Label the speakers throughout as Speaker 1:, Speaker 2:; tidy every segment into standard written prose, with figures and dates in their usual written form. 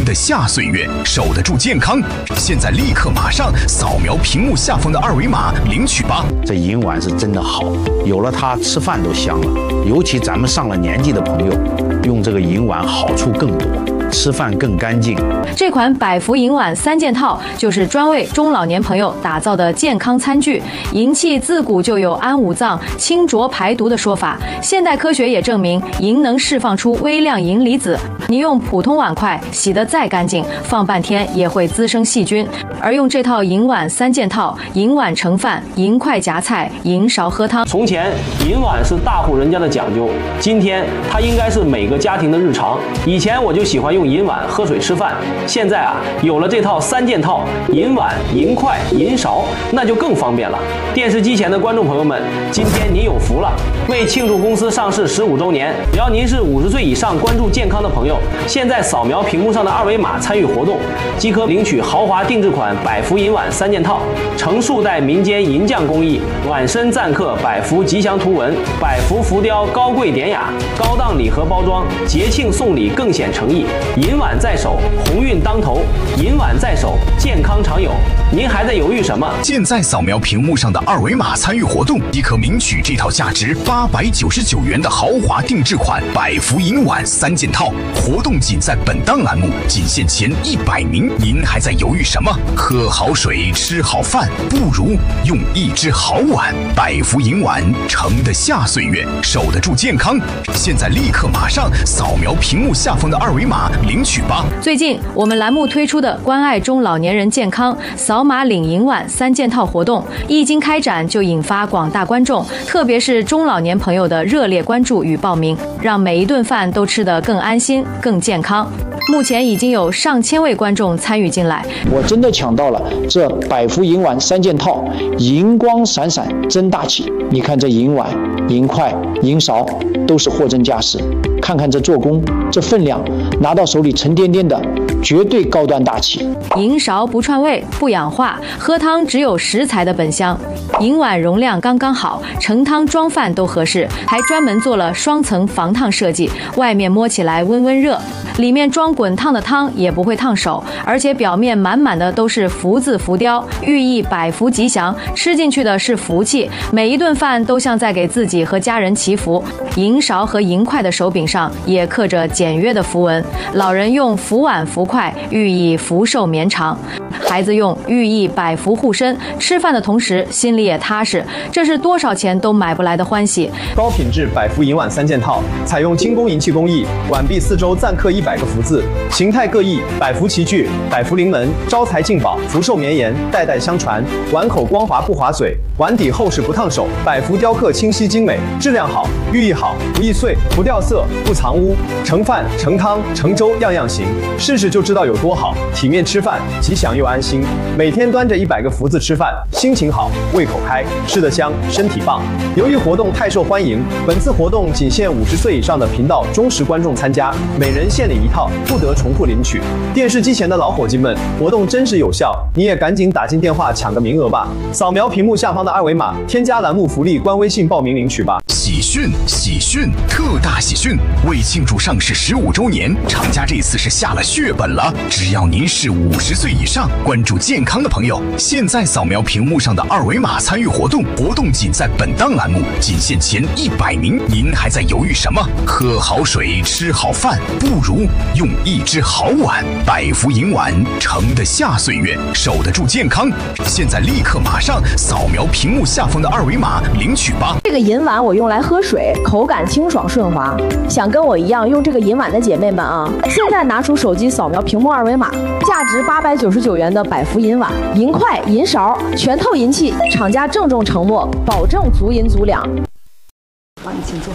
Speaker 1: 得下岁月，守得住健康。现在立刻马上扫描屏幕下方的二维码领取吧。
Speaker 2: 这银碗是真的好，有了它吃饭都香了。尤其咱们上了年纪的朋友，用这个银碗好处更多。吃饭更干净。
Speaker 3: 这款百福银碗3件套就是专为中老年朋友打造的健康餐具。银器自古就有安五脏、清浊排毒的说法，现代科学也证明银能释放出微量银离子。你用普通碗筷洗得再干净，放半天也会滋生细菌。而用这套银碗3件套，银碗盛饭，银筷夹菜，银勺喝汤。
Speaker 4: 从前银碗是大户人家的讲究，今天它应该是每个家庭的日常。以前我就喜欢用银碗喝水吃饭，现在有了这套3件套，银碗、银筷、银勺，那就更方便了。电视机前的观众朋友们，今天您有福了！为庆祝公司上市15周年，只要您是50岁以上关注健康的朋友，现在扫描屏幕上的二维码参与活动，即可领取豪华定制款百福银碗3件套，成数代民间银匠工艺，碗身錾刻百福吉祥图文，百福浮雕高贵典雅，高档礼盒包装，节庆送礼更显诚意。银碗在手，鸿运当头；银碗在手，健康常有。您还在犹豫什么？
Speaker 1: 现在扫描屏幕上的二维码参与活动，即可领取这套价值899元的豪华定制款百福银碗3件套。活动仅在本档栏目，仅限前100名。您还在犹豫什么？喝好水，吃好饭，不如用一只好碗。百福银碗盛得下岁月，守得住健康。现在立刻马上扫描屏幕下方的二维码领取吧。
Speaker 3: 最近我们栏目推出的关爱中老年人健康扫码领银碗3件套活动，一经开展就引发广大观众，特别是中老年朋友的热烈关注与报名，让每一顿饭都吃得更安心、更健康。目前已经有上千位观众参与进来。
Speaker 5: 我真的抢到了这百福银碗3件套，银光闪闪真大气。你看这银碗、银筷、银勺都是货真价实，看看这做工、这分量，拿到手里沉甸甸的，绝对高端大气。
Speaker 3: 银勺不串味不氧化，喝汤只有食材的本香。银碗容量刚刚好，盛汤装饭都合适，还专门做了双层防烫设计，外面摸起来温温热，里面装滚烫的汤也不会烫手，而且表面满满的都是福字浮雕，寓意百福吉祥，吃进去的是福气，每一顿饭都像在给自己和家人祈福。银勺和银筷的手柄上也刻着简约的符文，老人用福碗福筷，寓意福寿绵长；孩子用寓意百福护身，吃饭的同时心里也踏实，这是多少钱都买不来的欢喜。
Speaker 6: 高品质百福银碗3件套，采用精工银器工艺，碗壁4周錾刻100个福字，形态各异，百福齐聚，百福临门，招财进宝，福寿绵延，代代相传。碗口光滑不划水，碗底厚实不烫手，百福雕刻清晰精美，质量好，寓意好，不易碎，不掉色，不藏污。盛饭、盛汤、盛粥样样行，试试就知道有多好。体面吃饭，吉祥又安心。每天端着100个福字吃饭，心情好，胃口开，吃得香，身体棒。由于活动太受欢迎，本次活动仅限50岁以上的频道忠实观众参加，每人限领1套，不得重复领取。电视机前的老伙计们，活动真实有效，你也赶紧打进电话抢个名额吧！扫描屏幕下方的二维码，添加栏目福利官微信报名领取吧。
Speaker 1: 喜讯！喜讯！特大喜讯！为庆祝上市15周年，厂家这次是下了血本了。只要您是50岁以上，关注健康的朋友，现在扫描屏幕上的二维码参与活动，活动仅在本档栏目，仅限前100名。您还在犹豫什么？喝好水，吃好饭，不如用一只好碗。百福银碗盛得下岁月，守得住健康。现在立刻马上扫描屏幕下方的二维码领取吧。
Speaker 7: 这个银碗我用来喝水，口感清爽顺滑。想跟我一样用这个银碗的姐妹们啊，现在拿出手机扫描屏幕二维码，价值899元的百福银碗、银筷、银勺，全套银器，厂家郑重承诺，保证足银足两。好，你请坐。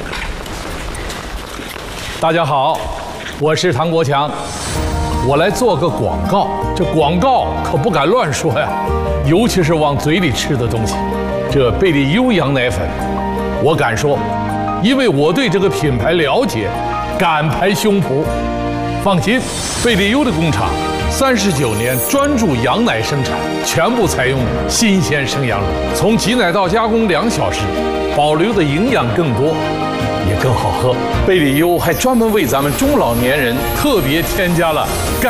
Speaker 8: 大家好，我是唐国强，我来做个广告。这广告可不敢乱说呀，尤其是往嘴里吃的东西。这贝利优羊奶粉，我敢说，因为我对这个品牌了解，敢拍胸脯。放心，贝利优的工厂39年专注羊奶生产，全部采用新鲜生羊乳，从挤奶到加工2小时，保留的营养更多，也更好喝。贝利优还专门为咱们中老年人特别添加了钙。